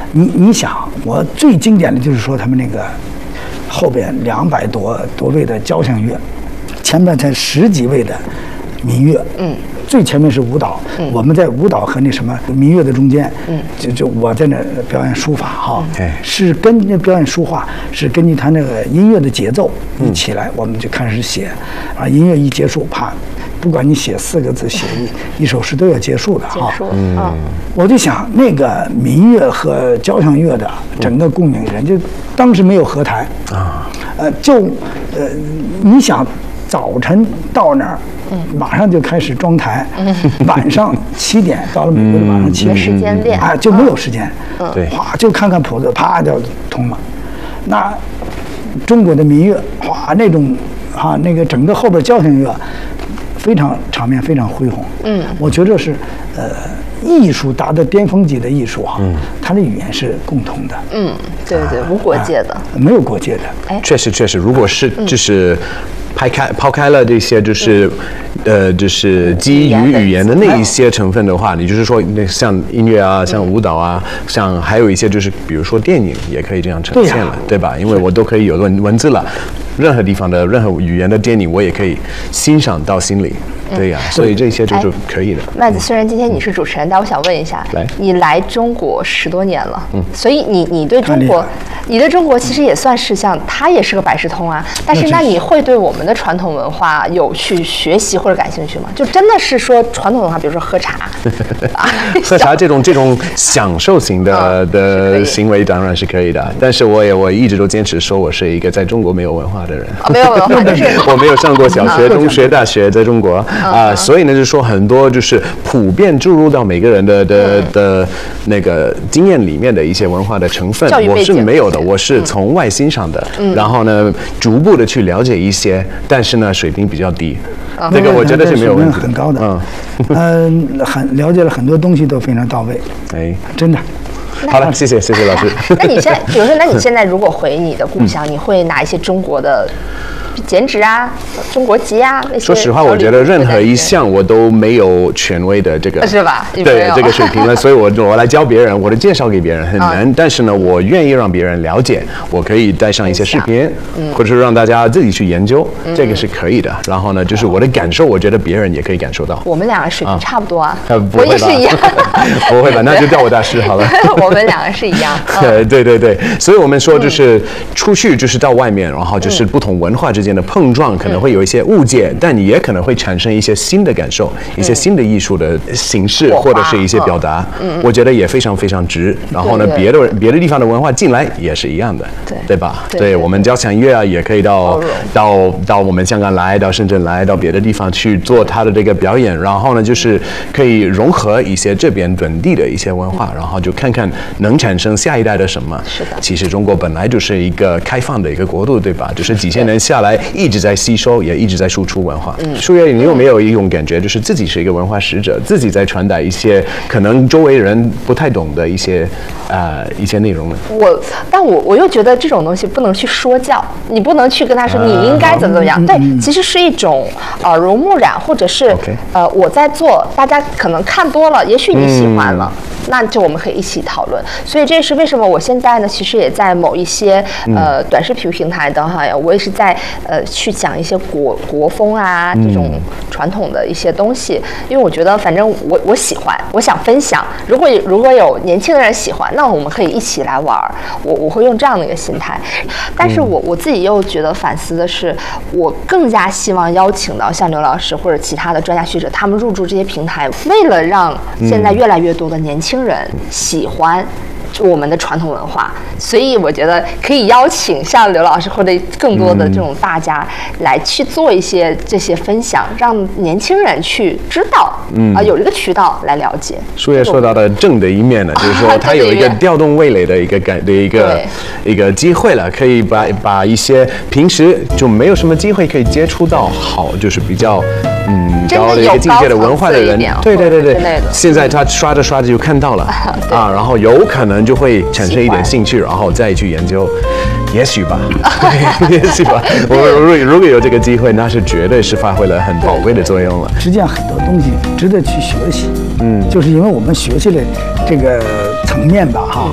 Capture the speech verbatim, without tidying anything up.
你你想，我最经典的就是说他们那个后边两百多多位的交响乐，前面才十几位的民乐，嗯。最前面是舞蹈，嗯、我们在舞蹈和那什么民乐的中间，嗯，就就我在那表演书法哈，嗯、是跟那表演书画是根据他那个音乐的节奏一起来，嗯、我们就开始写，啊，音乐一结束，啪，不管你写四个字，写一一首诗都要结束的哈， 嗯， 我就想那个民乐和交响乐的整个共演人，就当时没有合台啊，呃，就呃，你想早晨到那儿。嗯，马上就开始装台，嗯、晚上七点到了美国的晚上七点， 时间练啊，就没有时间， 嗯， 对，哗就看看谱子，啪就通了。那中国的民乐，哗那种啊那个整个后边交响乐，非常场面非常恢宏，嗯，我觉得是呃艺术达到巅峰级的艺术哈，嗯，它的语言是共同的， 嗯，对对，无国界的， 啊、没有国界的， 哎，确实确实，如果是就是。抛开抛开了这些，就是，呃，就是基于语言的那一些成分的话，你就是说，那像音乐啊，像舞蹈啊，像还有一些就是，比如说电影也可以这样呈现了，对吧？因为我都可以有文文字了，任何地方的任何语言的电影，我也可以欣赏到心里。对呀、啊，所以这些就是可以的。 麦子，虽然今天你是主持人，但我想问一下， 来， 你来中国十多年了，嗯，所以你你对中国，你对中国其实也算是像，它也是个百事通啊。但是那你会对我们的传统文化有去学习或者感兴趣吗？就真的是说传统文化，比如说喝茶， 喝茶这种这种享受型的、嗯、的行为当然是可以的，但是我也我一直都坚持说我是一个在中国没有文化的人， 哦、没有文化就是我没有上过小学、中学、大学，在中国。啊、呃，所以呢，就是说很多就是普遍注入到每个人的的的那个经验里面的一些文化的成分，我是没有的，我是从外欣赏的，嗯、然后呢，逐步的去了解一些，但是呢，水平比较低，嗯、这个我觉得是没有问题的， 很高的，嗯，嗯、呃，很了解了很多东西都非常到位， 哎， 真的。 好了，谢谢谢谢老师。 那你现在，比如说，那你现在如果回你的故乡，嗯、你会拿一些中国的剪纸啊、中国籍啊那些？ 说实话，我觉得任何一项我都没有权威的这个， 是吧？ 对这个水平了，所以我我来教别人，我的介绍给别人很难。嗯、但是呢，我愿意让别人了解，我可以带上一些视频，嗯、或者是让大家自己去研究，嗯、这个是可以的。然后呢，就是我的感受，我觉得别人也可以感受到。 我们两个水平差不多啊， 啊我也是一样。 不会吧？那就叫我大师好了。 我们两个是一样。 对对对对，所以我们说就是出去就是到外面，然后就是不同文化之间的碰撞，可能会有一些误解，但你也可能会产生一些新的感受，一些新的艺术的形式或者是一些表达，我觉得也非常非常值。然后呢，别的别的地方的文化进来也是一样的，对对吧？对我们交响乐啊，也可以到到到我们香港来，到深圳来，到别的地方去做它的这个表演，然后呢，就是可以融合一些这边本地的一些文化，然后就看看能产生下一代的什么。 是的， 其实中国本来就是一个开放的一个国度，对吧？就是几千年下来一直在吸收，也一直在输出文化。嗯，舒月，你有没有一种感觉，就是自己是一个文化使者，自己在传达一些可能周围人不太懂的一些啊、呃、一些内容呢？ 我，但我我又觉得这种东西不能去说教，你不能去跟他说你应该怎么怎么样。啊、对，其实是一种耳濡目染，或者是 okay. 呃我在做，大家可能看多了，也许你喜欢了。嗯，那就我们可以一起讨论，所以这是为什么我现在呢，其实也在某一些呃短视频平台的哈，我也是在呃去讲一些国国风啊这种传统的一些东西，因为我觉得反正我我喜欢，我想分享。如果如果有年轻的人喜欢，那我们可以一起来玩，我我会用这样的一个心态。但是我我自己又觉得反思的是，我更加希望邀请到像刘老师或者其他的专家学者，他们入驻这些平台，为了让现在越来越多的年轻人喜欢我们的传统文化，所以我觉得可以邀请像刘老师或者更多的这种大家来去做一些这些分享，让年轻人去知道，嗯啊、呃，有这个渠道来了解。 舒月说到的正的一面呢，就是说它有一个调动味蕾的一个感的一个一个机会了，可以把把一些平时就没有什么机会可以接触到好，就是比较。嗯，高的一个境界的文化的人，对对对对，现在他刷着刷着就看到了啊，然后有可能就会产生一点兴趣，然后再去研究，也许吧，也许吧。我如果如果有这个机会，那是绝对是发挥了很宝贵的作用了。 实际上很多东西值得去学习，嗯，就是因为我们学习了这个层面吧，哈。